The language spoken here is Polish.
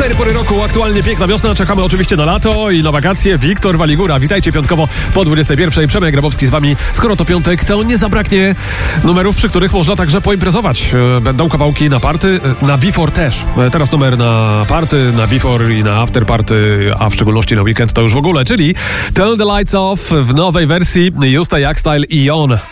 4 pory roku, aktualnie piękna wiosna, czekamy oczywiście na lato i na wakacje. Wiktor Waligura, witajcie piątkowo po 21. Przemek Grabowski z wami. Skoro to piątek, to nie zabraknie numerów, przy których można także poimprezować. Będą kawałki na party, na before też. Teraz numer na party, na before i na after party, a w szczególności na weekend to już w ogóle, czyli Turn the Lights Off w nowej wersji Justa Jackstyle i On.